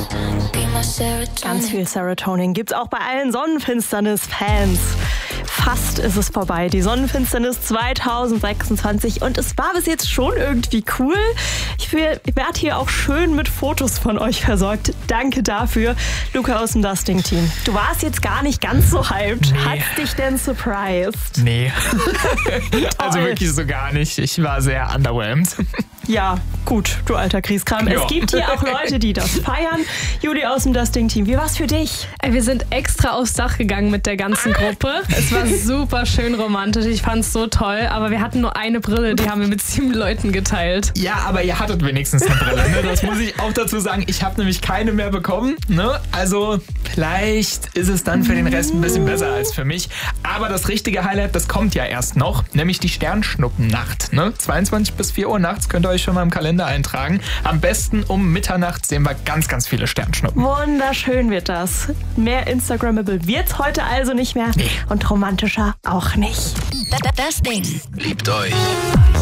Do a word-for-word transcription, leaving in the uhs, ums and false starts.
Ganz viel Serotonin gibt's auch bei allen Sonnenfinsternis-Fans. Fast ist es vorbei, die Sonnenfinsternis zwanzig sechsundzwanzig, und es war bis jetzt schon irgendwie cool. Ich werde hier auch schön mit Fotos von euch versorgt. Danke dafür, Luca aus dem Dusting-Team. Du warst jetzt gar nicht ganz so hyped. Nee. Hat's dich denn surprised? Nee, also wirklich so gar nicht. Ich war sehr underwhelmed. Ja, gut, du alter Kriegskram. Ja. Es gibt hier auch Leute, die das feiern. Juli aus dem Dusting-Team, wie war's für dich? Ey, wir sind extra aufs Dach gegangen mit der ganzen Gruppe. Es war super schön romantisch. Ich fand's so toll. Aber wir hatten nur eine Brille, die haben wir mit sieben Leuten geteilt. Ja, aber ihr hattet wenigstens eine Brille, ne? Das muss ich auch dazu sagen. Ich habe nämlich keine mehr bekommen, ne? Also vielleicht ist es dann für den Rest ein bisschen besser als für mich. Aber das richtige Highlight, das kommt ja erst noch, nämlich die Sternschnuppennacht, ne? zweiundzwanzig bis vier Uhr nachts könnt ihr euch schon mal im Kalender eintragen. Am besten um Mitternacht sehen wir ganz, ganz viele Sternschnuppen. Wunderschön wird das. Mehr Instagrammable wird's heute also nicht mehr. Nee. Und romantischer auch nicht. Das Ding. Liebt euch.